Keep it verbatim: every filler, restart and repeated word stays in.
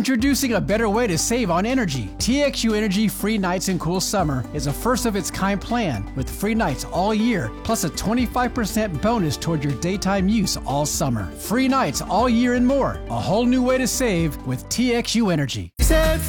Introducing a better way to save on energy. T X U Energy Free Nights and Cool Summer is a first-of-its-kind plan with free nights all year, plus a twenty-five percent bonus toward your daytime use all summer. Free nights all year and more. A whole new way to save with T X U Energy. Save